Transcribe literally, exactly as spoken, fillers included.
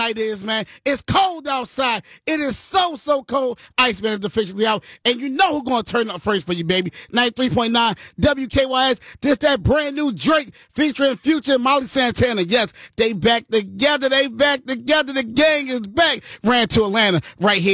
It is, man. It's cold outside. It is so, so cold. Iceman is officially out. And you know who's going to turn up first for you, baby. ninety-three point nine W K Y S. This that brand new Drake featuring Future and Molly Santana. Yes, they back together. They back together. The gang is back. Ran to Atlanta right here.